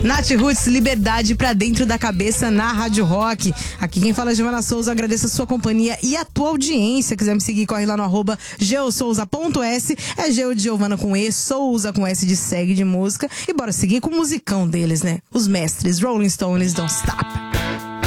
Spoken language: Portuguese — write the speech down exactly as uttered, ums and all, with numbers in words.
Nath Roots, liberdade pra dentro da cabeça na Rádio Rock. Aqui quem fala é Giovana Souza, agradeço a sua companhia e a tua audiência. Quiser me seguir, corre lá no arroba geosouza ponto s. É Geo de Giovana com E, Souza com S de segue de música. E bora seguir com o musicão deles, né? Os mestres, Rolling Stones, Don't Stop.